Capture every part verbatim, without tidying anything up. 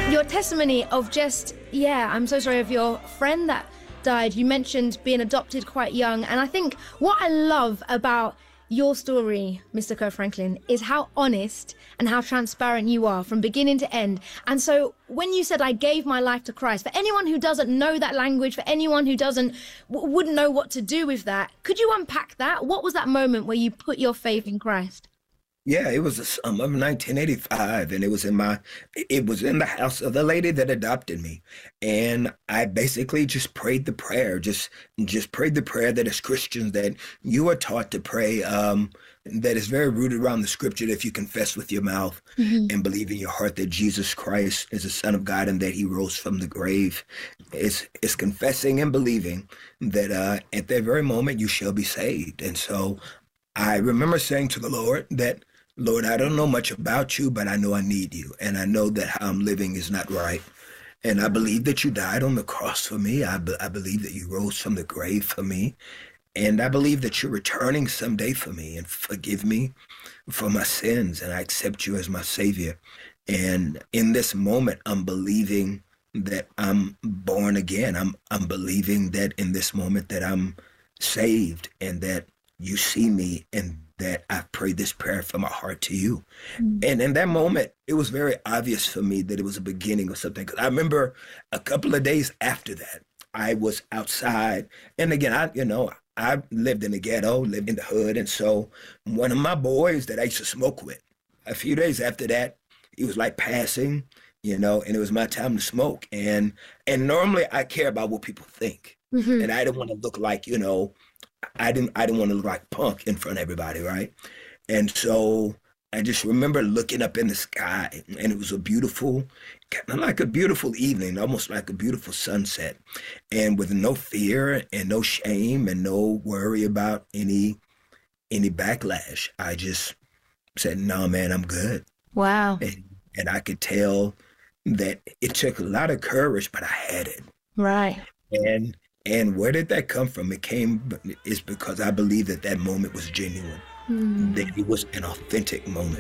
Your testimony of just, yeah, I'm so sorry, of your friend that died. You mentioned being adopted quite young. And I think what I love about your story, Mister Kirk Franklin, is how honest and how transparent you are from beginning to end. And so when you said, I gave my life to Christ, for anyone who doesn't know that language, for anyone who doesn't, w- wouldn't know what to do with that, could you unpack that? What was that moment where you put your faith in Christ? Yeah, it was the summer of nineteen eighty-five, and it was in my, it was in the house of the lady that adopted me, and I basically just prayed the prayer, just, just prayed the prayer that as Christians that you are taught to pray, um, that is very rooted around the scripture. That if you confess with your mouth mm-hmm. and believe in your heart that Jesus Christ is the Son of God and that He rose from the grave, it's, it's confessing and believing that uh, at that very moment you shall be saved. And so I remember saying to the Lord that, Lord, I don't know much about you, but I know I need you. And I know that how I'm living is not right. And I believe that you died on the cross for me. I, be- I believe that you rose from the grave for me. And I believe that you're returning someday for me and forgive me for my sins. And I accept you as my Savior. And in this moment, I'm believing that I'm born again. I'm, I'm believing that in this moment that I'm saved and that you see me and that I've prayed this prayer from my heart to you. Mm-hmm. And in that moment, it was very obvious for me that it was a beginning of something. Because I remember a couple of days after that, I was outside. And again, I, you know, I lived in the ghetto, lived in the hood. And so one of my boys that I used to smoke with, a few days after that, he was like passing, you know, and it was my time to smoke. And and normally I care about what people think. Mm-hmm. And I didn't want to look like, you know, I didn't I didn't want to look like punk in front of everybody, right? And so I just remember looking up in the sky, and it was a beautiful, kind of like a beautiful evening, almost like a beautiful sunset. And with no fear and no shame and no worry about any any backlash, I just said, no, man, I'm good. Wow. And, and I could tell that it took a lot of courage, but I had it. Right. And And where did that come from? It came is because I believe that that moment was genuine, mm. that it was an authentic moment.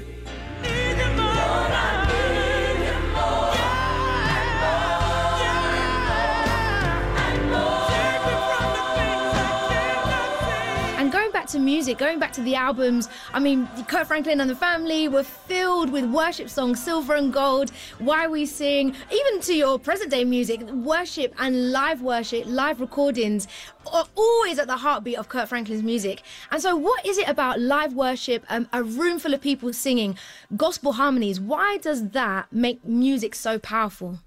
And going back to music, going back to the albums, I mean, Kirk Franklin and the Family were filled with worship songs, Silver and Gold, Why We Sing, even to your present day music, worship and live worship, live recordings are always at the heartbeat of Kirk Franklin's music. And so what is it about live worship, um, a room full of people singing, gospel harmonies? Why does that make music so powerful?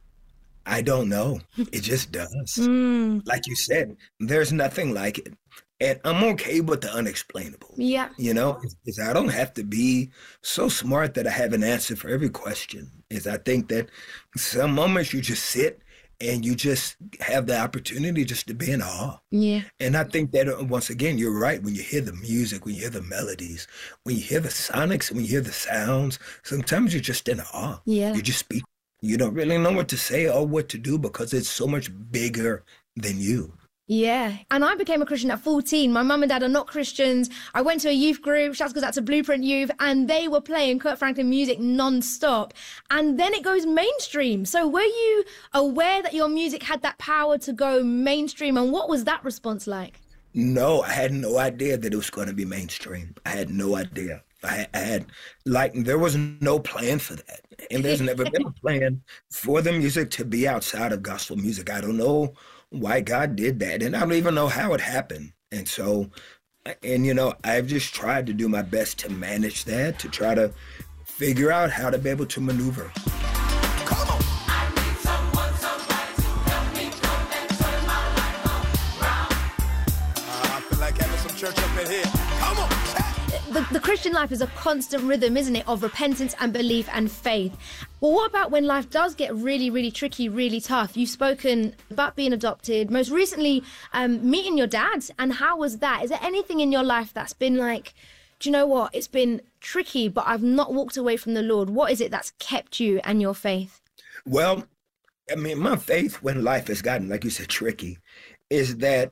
I don't know. It just does. Mm. Like you said, there's nothing like it. And I'm okay with the unexplainable. Yeah. You know, is I don't have to be so smart that I have an answer for every question. Is I think that some moments you just sit and you just have the opportunity just to be in awe. Yeah. And I think that, once again, you're right. When you hear the music, when you hear the melodies, when you hear the sonics, when you hear the sounds, sometimes you're just in awe. Yeah. You just speak. You don't really know what to say or what to do because it's so much bigger than you. Yeah. And I became a Christian at fourteen. My mum and dad are not Christians. I went to a youth group, shouts goes out to Blueprint Youth, and they were playing Kirk Franklin music non-stop. And then it goes mainstream. So were you aware that your music had that power to go mainstream? And what was that response like? No, I had no idea that it was going to be mainstream. I had no idea. I, I had, like, there was no plan for that. And there's never been a plan for the music to be outside of gospel music. I don't know why God did that. And I don't even know how it happened. And so, and, you know, I've just tried to do my best to manage that, to try to figure out how to be able to maneuver. Come on. I need someone, somebody to help me come and turn my life around. Uh, I feel like having some church up in here. Come on. The, the Christian life is a constant rhythm, isn't it, of repentance and belief and faith. Well, what about when life does get really, really tricky, really tough? You've spoken about being adopted, most recently um, meeting your dad, and how was that? Is there anything in your life that's been like, do you know what, it's been tricky, but I've not walked away from the Lord? What is it that's kept you and your faith? Well, I mean, my faith when life has gotten, like you said, tricky, is that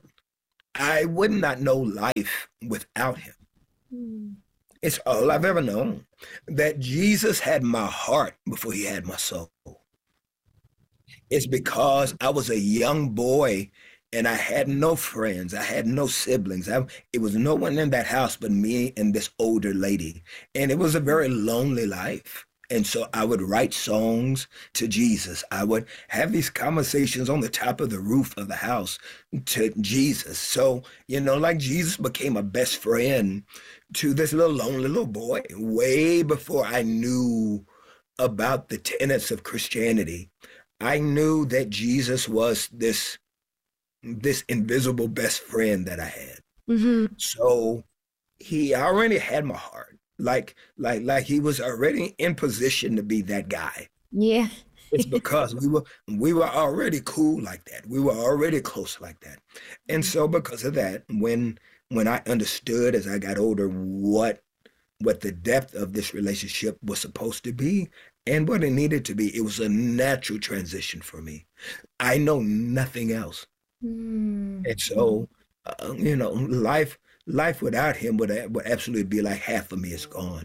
I would not know life without him. Hmm. It's all I've ever known, that Jesus had my heart before he had my soul. It's because I was a young boy and I had no friends. I had no siblings. I, it was no one in that house but me and this older lady. And it was a very lonely life. And so I would write songs to Jesus. I would have these conversations on the top of the roof of the house to Jesus. So, you know, like Jesus became a best friend to this little lonely little boy way before I knew about the tenets of Christianity. I knew that Jesus was this this invisible best friend that I had. Mm-hmm. So he already had my heart. Like, like, like he was already in position to be that guy. Yeah. It's because we were we were already cool like that. We were already close like that. And so because of that, when when I understood as I got older what what the depth of this relationship was supposed to be and what it needed to be, it was a natural transition for me. I know nothing else. Mm. And so, uh, you know, life life without him would would absolutely be like half of me is gone.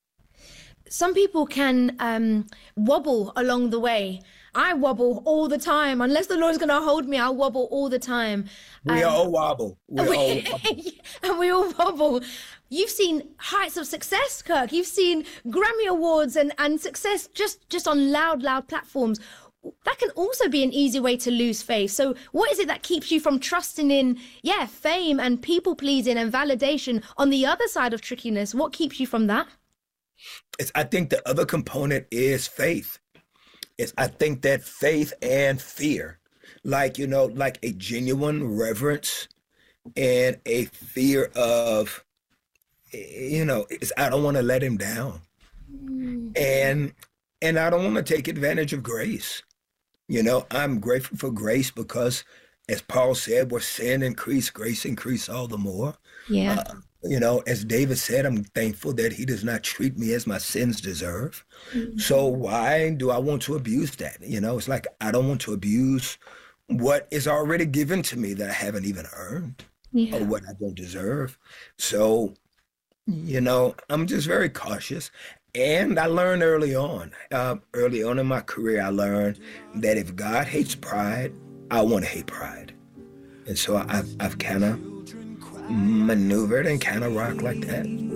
Some people can um, wobble along the way. I wobble all the time. Unless the Lord's going to hold me, I'll wobble all the time. We Um, all wobble. We all wobble. and we all wobble. You've seen heights of success, Kirk. You've seen Grammy Awards and, and success just, just on loud, loud platforms. That can also be an easy way to lose faith. So what is it that keeps you from trusting in, yeah, fame and people pleasing and validation on the other side of trickiness? What keeps you from that? It's, I think the other component is faith. It's, I think that faith and fear, like, you know, like a genuine reverence and a fear of, you know, it's, I don't want to let him down. Mm. And, and I don't want to take advantage of grace. You know, I'm grateful for grace because, as Paul said, where sin increase, grace increase all the more. Yeah. Uh, you know, as David said, I'm thankful that he does not treat me as my sins deserve. Mm. So why do I want to abuse that? You know, it's like I don't want to abuse what is already given to me that I haven't even earned Yeah. or what I don't deserve. So, you know, I'm just very cautious. And I learned early on, uh, early on in my career, I learned that if God hates pride, I want to hate pride. And so I've, I've kind of maneuvered and kind of rocked like that.